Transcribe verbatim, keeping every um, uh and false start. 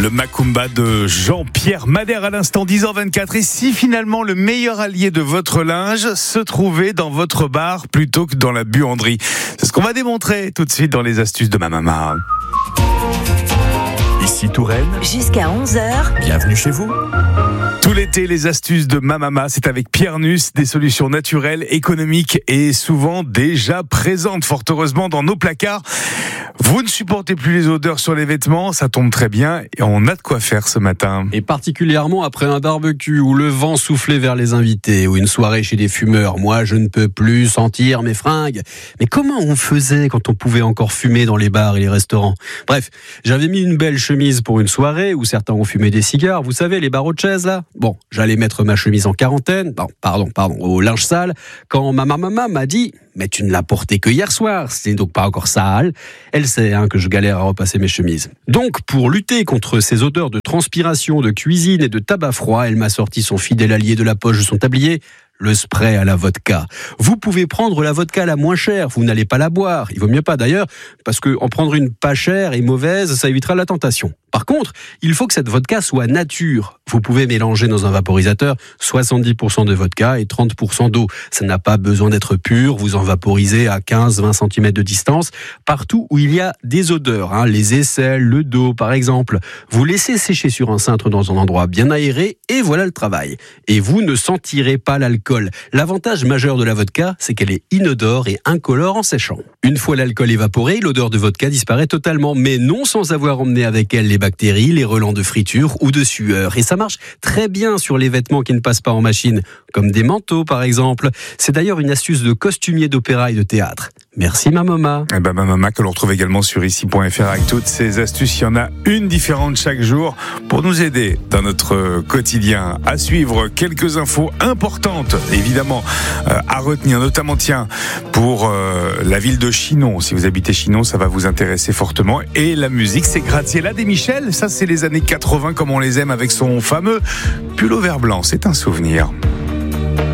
Le Macumba de Jean-Pierre Madère à l'instant, dix heures vingt-quatre. Et si finalement le meilleur allié de votre linge se trouvait dans votre bar plutôt que dans la buanderie? C'est ce qu'on va démontrer tout de suite dans les astuces de ma maman. Ici Touraine. Jusqu'à onze heures. Bienvenue chez vous. Tout l'été, les astuces de ma maman, c'est avec Pierre Nuss, des solutions naturelles, économiques et souvent déjà présentes, fort heureusement, dans nos placards. Vous ne supportez plus les odeurs sur les vêtements, ça tombe très bien et on a de quoi faire ce matin. Et particulièrement après un barbecue où le vent soufflait vers les invités ou une soirée chez des fumeurs. Moi, je ne peux plus sentir mes fringues. Mais comment on faisait quand on pouvait encore fumer dans les bars et les restaurants? Bref, j'avais mis une belle chemise pour une soirée où certains ont fumé des cigares. Vous savez, les barreaux de chaise là? Bon, j'allais mettre ma chemise en quarantaine, bon, pardon, pardon, au linge sale, quand ma maman m'a dit « Mais tu ne l'as porté que hier soir, c'est donc pas encore sale ». Elle sait hein, que je galère à repasser mes chemises. Donc, pour lutter contre ces odeurs de transpiration, de cuisine et de tabac froid, elle m'a sorti son fidèle allié de la poche de son tablier, le spray à la vodka. Vous pouvez prendre la vodka la moins chère, vous n'allez pas la boire. Il vaut mieux pas d'ailleurs, parce que en prendre une pas chère et mauvaise, ça évitera la tentation. Par contre, il faut que cette vodka soit nature. Vous pouvez mélanger dans un vaporisateur soixante-dix pour cent de vodka et trente pour cent d'eau. Ça n'a pas besoin d'être pur, vous en vaporisez à quinze à vingt centimètres de distance, partout où il y a des odeurs, hein, les aisselles, le dos par exemple. Vous laissez sécher sur un cintre dans un endroit bien aéré et voilà le travail. Et vous ne sentirez pas l'alcool. L'avantage majeur de la vodka, c'est qu'elle est inodore et incolore en séchant. Une fois l'alcool évaporé, l'odeur de vodka disparaît totalement, mais non sans avoir emmené avec elle les bactéries, les relents de friture ou de sueur. Et ça marche très bien sur les vêtements qui ne passent pas en machine, comme des manteaux par exemple. C'est d'ailleurs une astuce de costumier d'opéra et de théâtre. Merci ma maman. Eh ben, ma maman que l'on retrouve également sur ici point f r avec toutes ces astuces. Il y en a une différente chaque jour pour nous aider dans notre quotidien. À suivre quelques infos importantes, évidemment, euh, à retenir, notamment tiens, pour euh, la ville de Chinon. Si vous habitez Chinon, ça va vous intéresser fortement. Et la musique, c'est Graziella De Michel. Ça, c'est les années quatre-vingts comme on les aime avec son fameux pull au vert blanc. C'est un souvenir.